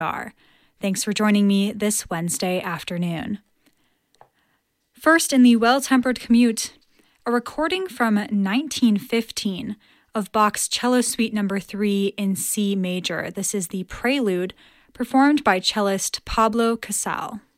are. Thanks for joining me this Wednesday afternoon. First, in the Well-Tempered Commute, a recording from 1915 of Bach's Cello Suite No. 3 in C major. This is the Prelude, performed by cellist Pablo Casal.